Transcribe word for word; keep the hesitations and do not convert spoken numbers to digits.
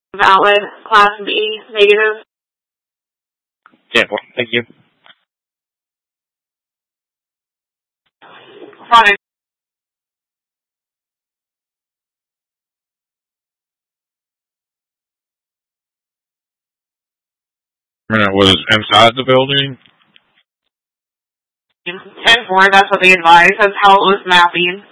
Valid. Class B, negative. Yeah, well, thank you. Fine. It was inside the building? ten four, that's what they advised. That's how it was mapping.